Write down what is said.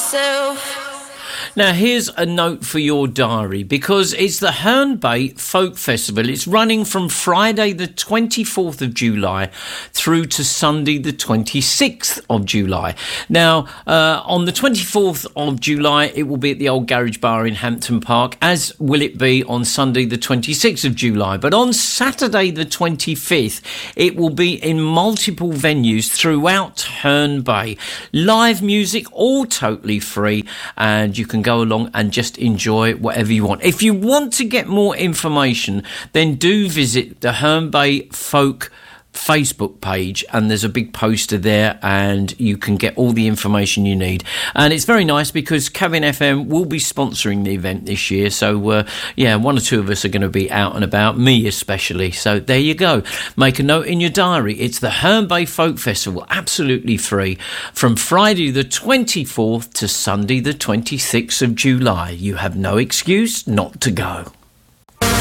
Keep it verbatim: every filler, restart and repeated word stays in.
myself. Now, here's a note for your diary, because it's the Herne Bay Folk Festival. It's running from Friday the twenty-fourth of July through to Sunday the twenty-sixth of July. Now, uh, on the twenty-fourth of July, it will be at the Old Garage Bar in Hampton Park, as will it be on Sunday the twenty-sixth of July. But on Saturday the twenty-fifth, it will be in multiple venues throughout Herne Bay. Live music, all totally free, and you can go along and just enjoy whatever you want. If you want to get more information, then do visit the Herne Bay Folk Facebook page, and there's a big poster there, and you can get all the information you need. And it's very nice because Cabin F M will be sponsoring the event this year, so uh, yeah, one or two of us are going to be out and about, me especially. So there you go, make a note in your diary. It's the Herne Bay Folk Festival, absolutely free, from Friday the twenty-fourth to Sunday the twenty-sixth of July. You have no excuse not to go.